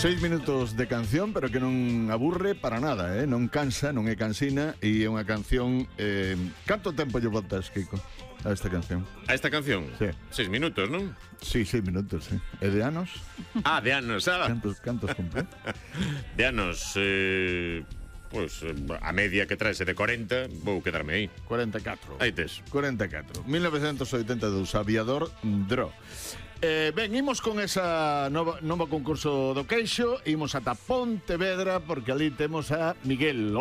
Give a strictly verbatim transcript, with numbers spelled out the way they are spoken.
Seis minutos de canción, pero que non aburre para nada, eh? Non cansa, non é cansina. E é unha canción... Eh, canto tempo lle botas, Kiko, a esta canción? A esta canción? Sí. Seis minutos, non? Sí, seis minutos, sí. E de anos? Ah, de anos, ah. Cantos, cantos compré? De anos, eh... Pois, pues, a media que traese de corenta, vou quedarme aí. cuarenta e catro. Aí tes. cuarenta e catro. mil novecentos oitenta e dous, Aviador Dro. Eh, ben, imos con esa nova, novo concurso do queixo. Imos ata Pontevedra, porque ali temos a Miguel.